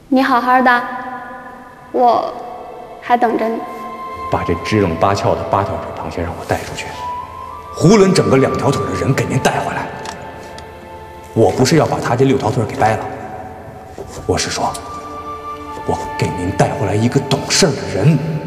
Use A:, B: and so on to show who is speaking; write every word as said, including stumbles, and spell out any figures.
A: 你好好的，我还等着你。
B: 把这支棱八翘的八条腿螃蟹让我带出去，囫囵整个两条腿的人给您带回来。我不是要把他这六条腿给掰了，我是说，我给您带回来一个懂事的人。